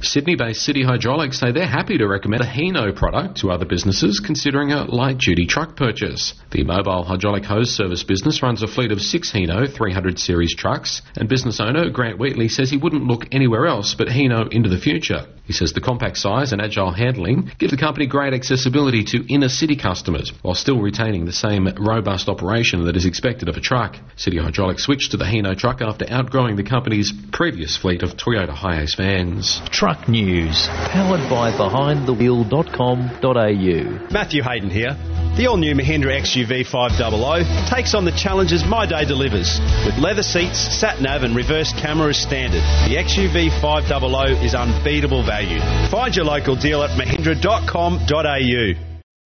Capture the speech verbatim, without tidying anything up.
Sydney-based City Hydraulics say they're happy to recommend a Hino product to other businesses considering a light-duty truck purchase. The mobile hydraulic hose service business runs a fleet of six Hino three hundred series trucks, and business owner Grant Wheatley says he wouldn't look anywhere else but Hino into the future. He says the compact size and agile handling give the company great accessibility to inner-city customers while still retaining the same robust operation that is expected of a truck. City Hydraulics switched to the Hino truck after outgrowing the company's previous fleet of Toyota Hiace vans. Truck News, powered by behind the wheel dot com dot a u. Matthew Hayden here. The all-new Mahindra X U V five hundred takes on the challenges my day delivers. With leather seats, sat-nav and reverse camera as standard, the X U V five hundred is unbeatable value. Find your local dealer at mahindra dot com dot a u.